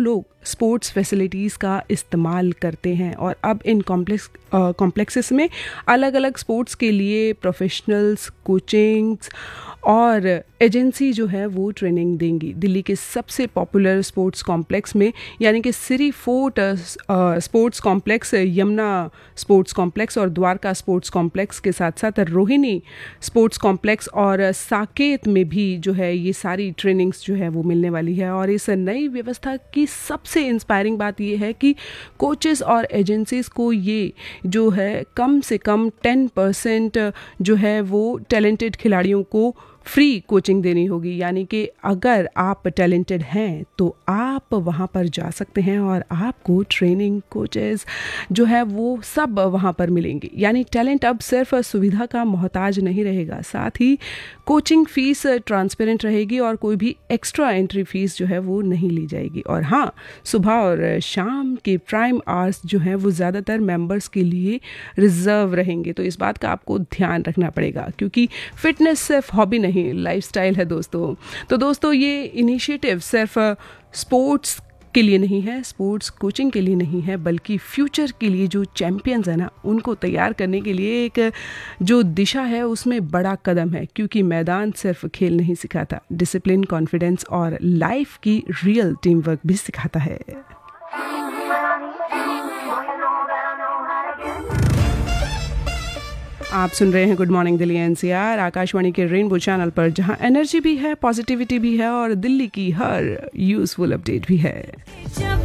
लोग sports facilities का इस्तेमाल करते हैं और अब इन कॉम्प्लेक्सेस में अलग अलग स्पोर्ट्स के लिए प्रोफेशनल्स, कोचिंग्स और एजेंसी जो है वो ट्रेनिंग देंगी। दिल्ली के सबसे पॉपुलर स्पोर्ट्स कॉम्प्लेक्स में यानी कि सिरी fort sports complex, Yamuna sports complex और द्वारका स्पोर्ट्स कॉम्प्लेक्स के साथ साथ रोहिणी स्पोर्ट्स कॉम्प्लेक्स और साकेत में भी जो है ये सारी ट्रेनिंग्स जो है वो मिलने वाली है। और इस नई व्यवस्था की सबसे इंस्पायरिंग बात ये है कि कोचेस और एजेंसीज को ये जो है कम से कम 10% जो है वो टैलेंटेड खिलाड़ियों को फ्री कोचिंग देनी होगी। यानी कि अगर आप टैलेंटेड हैं तो आप वहाँ पर जा सकते हैं और आपको ट्रेनिंग, कोचेस जो है वो सब वहाँ पर मिलेंगे। यानी टैलेंट अब सिर्फ सुविधा का मोहताज नहीं रहेगा, साथ ही कोचिंग फीस ट्रांसपेरेंट रहेगी और कोई भी एक्स्ट्रा एंट्री फीस जो है वो नहीं ली जाएगी। और हाँ, सुबह और शाम के प्राइम आवर्स जो हैं वो ज़्यादातर मेंबर्स के लिए रिजर्व रहेंगे। तो इस बात का आपको ध्यान रखना पड़ेगा क्योंकि फिटनेस सिर्फ हॉबी नहीं, लाइफस्टाइल है दोस्तों। तो दोस्तों ये इनिशिएटिव सिर्फ स्पोर्ट्स के लिए नहीं है, स्पोर्ट्स कोचिंग के लिए नहीं है, बल्कि फ्यूचर के लिए जो चैंपियंस है ना उनको तैयार करने के लिए एक जो दिशा है उसमें बड़ा कदम है। क्योंकि मैदान सिर्फ खेल नहीं सिखाता, डिसिप्लिन, कॉन्फिडेंस और लाइफ की रियल टीम वर्क भी सिखाता है। आप सुन रहे हैं good morning Delhi NCR Akashvani के रेनबो चैनल पर, जहां एनर्जी भी है, पॉजिटिविटी भी है और दिल्ली की हर यूजफुल अपडेट भी है।